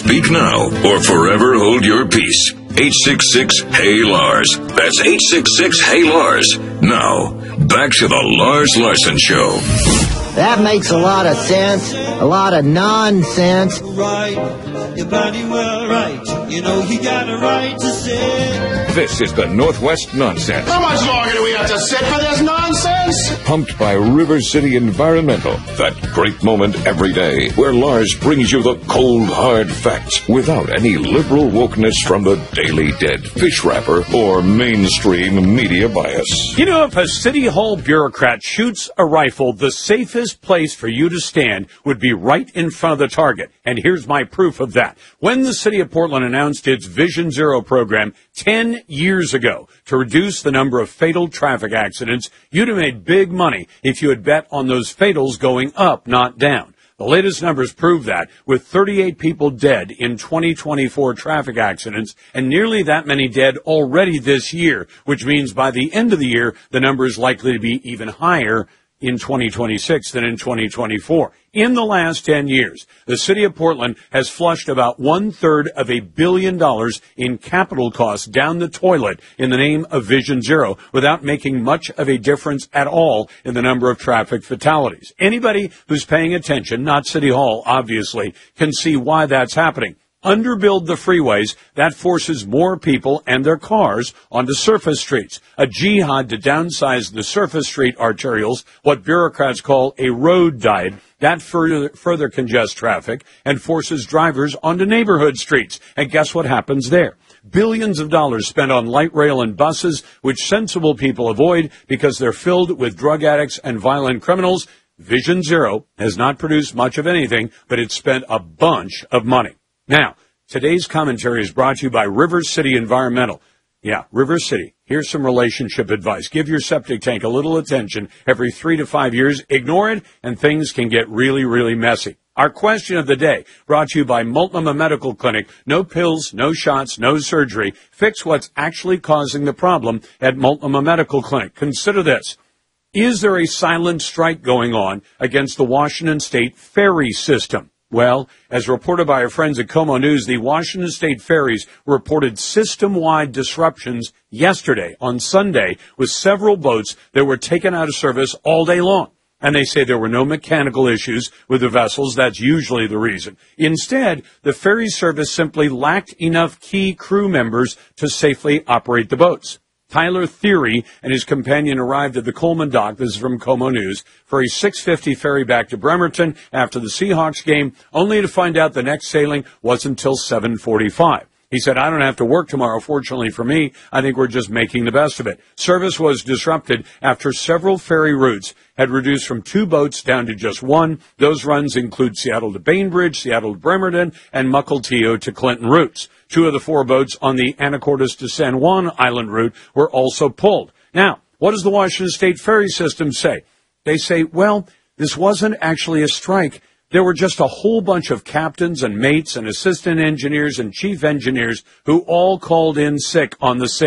Speak now or forever hold your peace. 866-HEY-LARS. That's 866-HEY-LARS. Now, back to the Lars Larson Show. That makes a lot of sense. A lot of nonsense. Right, your body well right. You know he got a right to say. This is the Northwest Nonsense. How much longer do we have to sit for this nonsense? Pumped by River City Environmental. That great moment every day where Lars brings you the cold, hard facts without any liberal wokeness from the Daily Dead, fish wrapper, or mainstream media bias. You know, if a City Hall bureaucrat shoots a rifle, the safest place for you to stand would be right in front of the target. And here's my proof of that. When the City of Portland announced its Vision Zero program 10 years ago to reduce the number of fatal traffic accidents, you'd have made big money if you had bet on those fatals going up, not down. The latest numbers prove that, with 38 people dead in 2024 traffic accidents and nearly that many dead already this year, which means by the end of the year, the number is likely to be even higher in 2026 than in 2024. In the last 10 years, the City of Portland has flushed about $1/3 of $1 billion in capital costs down the toilet in the name of Vision Zero without making much of a difference at all in the number of traffic fatalities. Anybody who's paying attention, not City Hall, obviously, can see why that's happening. Underbuild the freeways, that forces more people and their cars onto surface streets. A jihad to downsize the surface street arterials, what bureaucrats call a road diet, that further congests traffic and forces drivers onto neighborhood streets. And guess what happens there? Billions of dollars spent on light rail and buses, which sensible people avoid because they're filled with drug addicts and violent criminals. Vision Zero has not produced much of anything, but it's spent a bunch of money. Now, today's commentary is brought to you by River City Environmental. Yeah, River City. Here's some relationship advice. Give your septic tank a little attention every 3 to 5 years. Ignore it, and things can get really, really messy. Our question of the day, brought to you by Multnomah Medical Clinic. No pills, no shots, no surgery. Fix what's actually causing the problem at Multnomah Medical Clinic. Consider this. Is there a silent strike going on against the Washington State ferry system? Well, as reported by our friends at Como News, the Washington State ferries reported system-wide disruptions yesterday, on Sunday, with several boats that were taken out of service all day long. And they say there were no mechanical issues with the vessels. That's usually the reason. Instead, the ferry service simply lacked enough key crew members to safely operate the boats. Tyler Theory and his companion arrived at the Coleman dock, this is from Como News, for a 6:50 ferry back to Bremerton after the Seahawks game, only to find out the next sailing wasn't until 7:45. He said, I don't have to work tomorrow, fortunately for me. I think we're just making the best of it. Service was disrupted after several ferry routes had reduced from 2 boats down to just 1. Those runs include Seattle to Bainbridge, Seattle to Bremerton, and Mukilteo to Clinton routes. 2 of the 4 boats on the Anacortes to San Juan Island route were also pulled. Now, what does the Washington State ferry system say? They say, well, this wasn't actually a strike. There were just a whole bunch of captains and mates and assistant engineers and chief engineers who all called in sick on the same